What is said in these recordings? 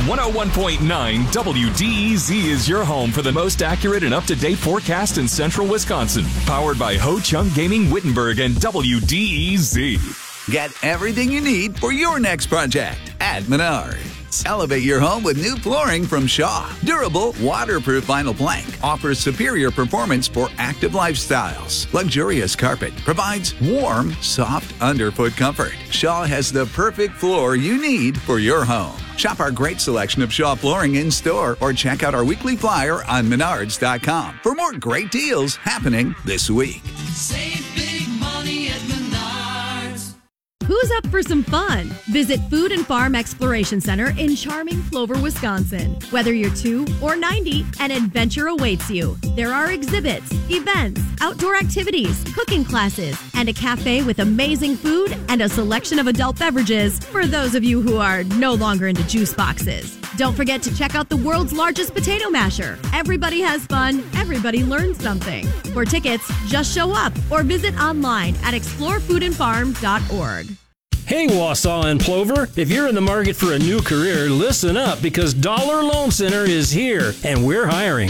101.9 WDEZ is your home for the most accurate and up-to-date forecast in central Wisconsin. Powered by Ho Chung Gaming Wittenberg and WDEZ. Get everything you need for your next project at Menards. Elevate your home with new flooring from Shaw. Durable, waterproof vinyl plank offers superior performance for active lifestyles. Luxurious carpet provides warm, soft underfoot comfort. Shaw has the perfect floor you need for your home. Shop our great selection of Shaw flooring in store or check out our weekly flyer on Menards.com for more great deals happening this week. Save big money at Menards. Who's up for some fun? Visit Food and Farm Exploration Center in charming Plover, Wisconsin. Whether you're 2 or 90, an adventure awaits you. There are exhibits, events, outdoor activities, cooking classes, and a cafe with amazing food and a selection of adult beverages for those of you who are no longer into juice boxes. Don't forget to check out the world's largest potato masher. Everybody has fun. Everybody learns something. For tickets, just show up or visit online at explorefoodandfarm.org. Hey, Wausau and Plover, if you're in the market for a new career, listen up because Dollar Loan Center is here and we're hiring.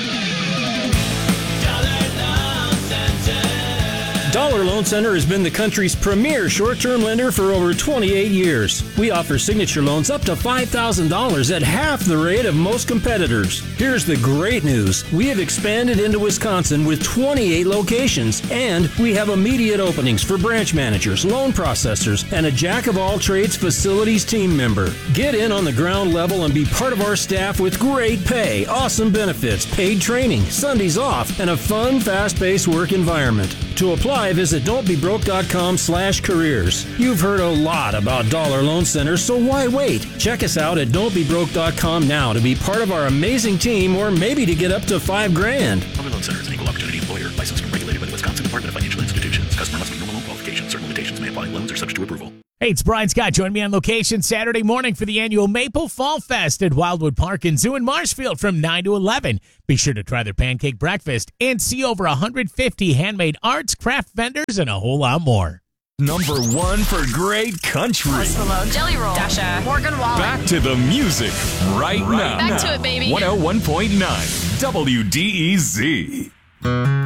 Dollar Loan Center has been the country's premier short-term lender for over 28 years. We offer signature loans up to $5,000 at half the rate of most competitors. Here's the great news. We have expanded into Wisconsin with 28 locations, and we have immediate openings for branch managers, loan processors, and a jack-of-all-trades facilities team member. Get in on the ground level and be part of our staff with great pay, awesome benefits, paid training, Sundays off, and a fun, fast-paced work environment. To apply, visit don'tbebroke.com/careers. You've heard a lot about Dollar Loan Center, so why wait? Check us out at don'tbebroke.com now to be part of our amazing team or maybe to get up to $5,000. Dollar Loan Center is an equal opportunity employer, licensed and regulated by the Wisconsin Department of Financial Institutions. Customer must meet normal loan qualifications. Certain limitations may apply. Loans are subject to approval. Hey, it's Brian Scott. Join me on location Saturday morning for the annual Maple Fall Fest at Wildwood Park and Zoo in Marshfield from 9 to 11. Be sure to try their pancake breakfast and see over 150 handmade arts, craft vendors, and a whole lot more. Number one for great country. Jelly Roll, Dasha, Morgan Wallen. Back to the music right now. Back to it, baby. 101.9 WDEZ.